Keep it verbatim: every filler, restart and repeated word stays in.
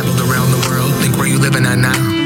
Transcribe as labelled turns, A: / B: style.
A: traveled around the world. Think where you living at now.